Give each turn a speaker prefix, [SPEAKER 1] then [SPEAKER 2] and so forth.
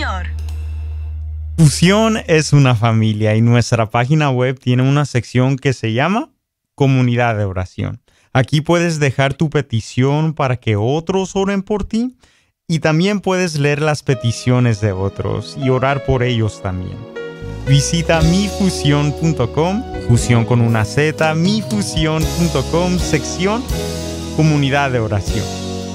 [SPEAKER 1] Señor.
[SPEAKER 2] Fusión es una familia y nuestra página web tiene una sección que se llama Comunidad de Oración. Aquí puedes dejar tu petición para que otros oren por ti y también puedes leer las peticiones de otros y orar por ellos también. Visita mifusión.com, fusión con una Z, mifusión.com, sección Comunidad de Oración.